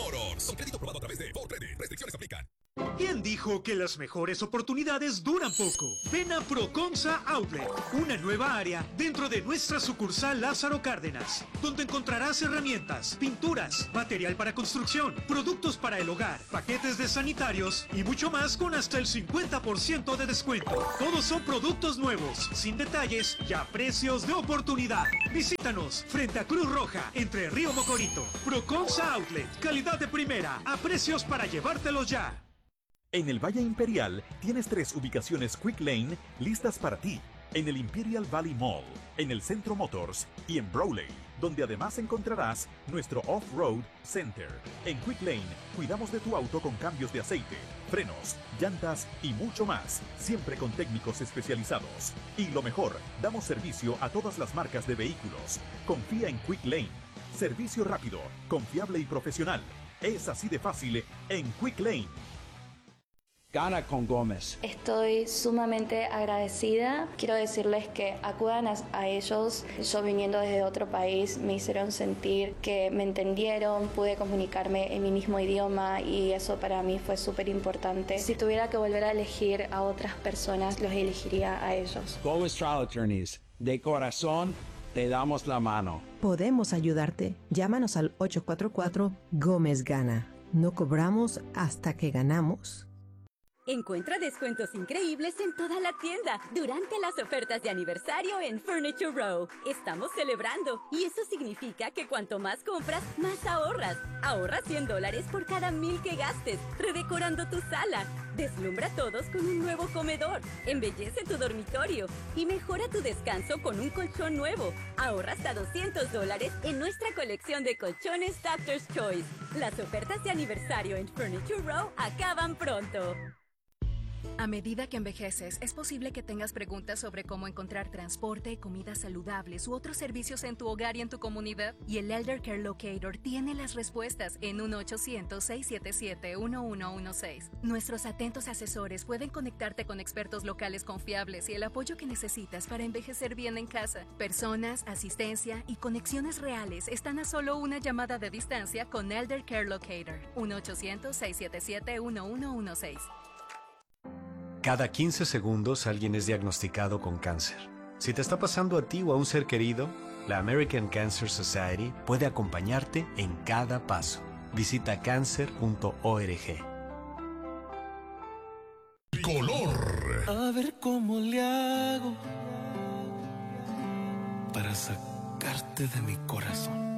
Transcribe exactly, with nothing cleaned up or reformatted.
Motors. Con crédito aprobado a través de Ford Credit. Restricciones aplican. ¿Quién dijo que las mejores oportunidades duran poco? Ven a Proconsa Outlet, una nueva área dentro de nuestra sucursal Lázaro Cárdenas, donde encontrarás herramientas, pinturas, material para construcción, productos para el hogar, paquetes de sanitarios y mucho más con hasta el cincuenta por ciento de descuento. Todos son productos nuevos, sin detalles y a precios de oportunidad. Visítanos frente a Cruz Roja, entre Río Mocorito. Proconsa Outlet, calidad de primera, a precios para llevártelos ya. En el Valle Imperial tienes tres ubicaciones Quick Lane listas para ti. En el Imperial Valley Mall, en el Centro Motors y en Brawley, donde además encontrarás nuestro Off-Road Center. En Quick Lane cuidamos de tu auto con cambios de aceite, frenos, llantas y mucho más, siempre con técnicos especializados. Y lo mejor, damos servicio a todas las marcas de vehículos. Confía en Quick Lane. Servicio rápido, confiable y profesional. Es así de fácil en Quick Lane. Gana con Gómez. Estoy sumamente agradecida. Quiero decirles que acudan a, a ellos. Yo viniendo desde otro país me hicieron sentir que me entendieron, pude comunicarme en mi mismo idioma y eso para mí fue súper importante. Si tuviera que volver a elegir a otras personas, los elegiría a ellos. Gómez Trial Attorneys. De corazón, te damos la mano. Podemos ayudarte. Llámanos al ocho cuatro cuatro Gómez Gana. No cobramos hasta que ganamos. Encuentra descuentos increíbles en toda la tienda durante las ofertas de aniversario en Furniture Row. Estamos celebrando y eso significa que cuanto más compras, más ahorras. Ahorra cien dólares por cada mil que gastes, redecorando tu sala. Deslumbra a todos con un nuevo comedor. Embellece tu dormitorio y mejora tu descanso con un colchón nuevo. Ahorra hasta doscientos dólares en nuestra colección de colchones Doctor's Choice. Las ofertas de aniversario en Furniture Row acaban pronto. A medida que envejeces, es posible que tengas preguntas sobre cómo encontrar transporte, comidas saludables u otros servicios en tu hogar y en tu comunidad. Y el Elder Care Locator tiene las respuestas en uno ochocientos, seiscientos setenta y siete, uno uno uno seis. Nuestros atentos asesores pueden conectarte con expertos locales confiables y el apoyo que necesitas para envejecer bien en casa. Personas, asistencia y conexiones reales están a solo una llamada de distancia con Elder Care Locator. uno ochocientos, seiscientos setenta y siete, uno uno uno seis. Cada quince segundos alguien es diagnosticado con cáncer. Si te está pasando a ti o a un ser querido, la American Cancer Society puede acompañarte en cada paso. Visita cancer punto org. Color. A ver cómo le hago para sacarte de mi corazón.